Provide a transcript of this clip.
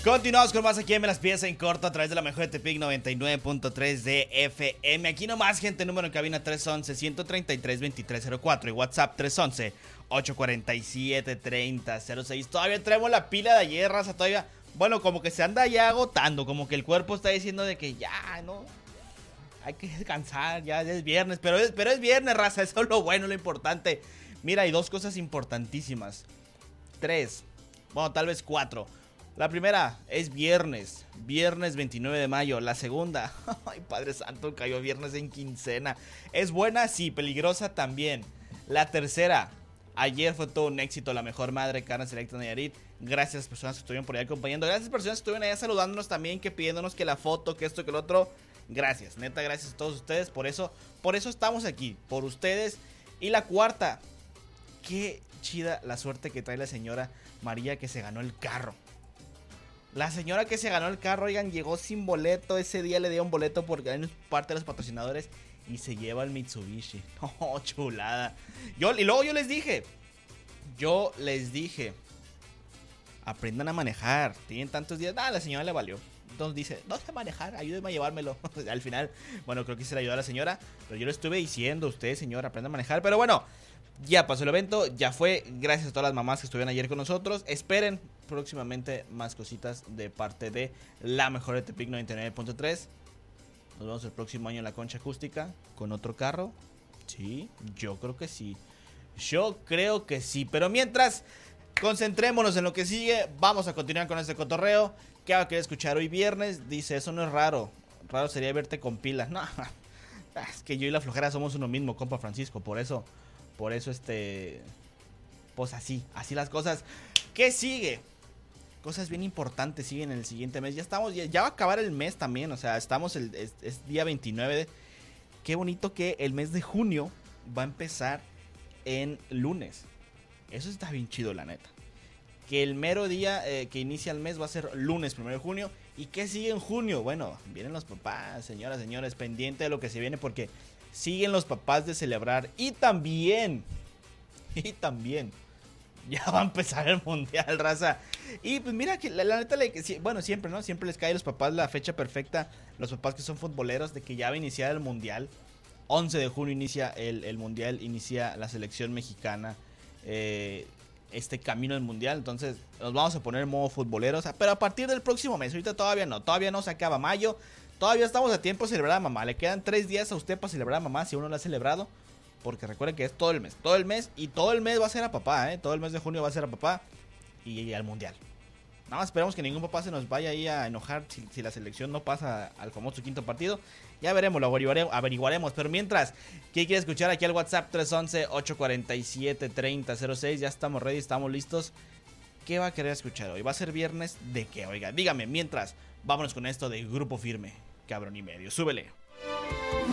Continuamos con más aquí en Me las pides en corto a través de la mejor de Tepic 99.3 de FM. Aquí nomás, gente, número en cabina 311-133-2304 y WhatsApp 311-847-3006. Todavía traemos la pila de ayer, raza, todavía. Bueno, como que se anda ya agotando, como que el cuerpo está diciendo de que ya, ¿no? Hay que descansar, ya es viernes, pero es viernes, raza, eso es lo bueno, lo importante. Mira, hay dos cosas importantísimas. 3, bueno, tal vez 4. La primera es viernes 29 de mayo. La segunda, ay Padre Santo, cayó viernes en quincena. ¿Es buena? Sí, peligrosa también. La tercera, ayer fue todo un éxito, la mejor madre Carne Selecta Nayarit. Gracias a las personas que estuvieron por ahí acompañando. Gracias a las personas que estuvieron allá saludándonos también, que pidiéndonos que la foto, que esto, que el otro. Gracias, neta, gracias a todos ustedes. Por eso estamos aquí, por ustedes. Y la cuarta, qué chida la suerte que trae la señora María, que se ganó el carro. La señora que se ganó el carro, oigan, llegó sin boleto. Ese día le dieron boleto porque eran parte de los patrocinadores y se lleva el Mitsubishi. Oh, chulada. Y luego yo les dije, aprendan a manejar. Tienen tantos días. La señora le valió. Entonces dice, no sé manejar, ayúdenme a llevármelo. Al final, bueno, creo que se le ayudó a la señora. Pero yo le estuve diciendo, usted, señora, aprenda a manejar. Pero bueno, ya pasó el evento, ya fue. Gracias a todas las mamás que estuvieron ayer con nosotros. Esperen próximamente más cositas de parte de la mejor de Tepic 99.3. Nos vemos el próximo año en la Concha Acústica con otro carro. Sí, yo creo que sí. Pero mientras, concentrémonos en lo que sigue. Vamos a continuar con este cotorreo. ¿Qué va a querer escuchar hoy viernes? Dice, eso no es raro. Raro sería verte con pilas. No, es que yo y la flojera somos uno mismo, compa Francisco. Por eso, pues así las cosas. ¿Qué sigue? Cosas bien importantes siguen en el siguiente mes. Ya va a acabar el mes también. O sea, es día 29. Qué bonito que el mes de junio va a empezar en lunes. Eso está bien chido, la neta. Que el mero día que inicia el mes va a ser lunes 1 de junio. ¿Y qué sigue en junio? Bueno, vienen los papás, señoras, señores, pendiente de lo que se viene porque siguen los papás de celebrar. Y también ya va a empezar el mundial, raza. Y pues mira que la neta, siempre, ¿no? Siempre les cae a los papás la fecha perfecta. Los papás que son futboleros de que ya va a iniciar el mundial. 11 de junio inicia el mundial, inicia la selección mexicana. Este camino del mundial. Entonces nos vamos a poner en modo futboleros. Pero a partir del próximo mes, ahorita todavía no se acaba mayo. Todavía estamos a tiempo de celebrar a mamá. Le quedan 3 días a usted para celebrar a mamá si uno lo ha celebrado. Porque recuerden que es todo el mes y todo el mes va a ser a papá, todo el mes de junio va a ser a papá y al mundial. Nada más esperamos que ningún papá se nos vaya ahí a enojar si la selección no pasa al famoso quinto partido. Ya veremos, lo averiguaremos. Pero mientras, ¿qué quiere escuchar? Aquí al WhatsApp 311-847-3006. Ya estamos ready, estamos listos. ¿Qué va a querer escuchar hoy? ¿Va a ser viernes de qué? Oiga, dígame, mientras, vámonos con esto de Grupo Firme. Cabrón y medio, súbele.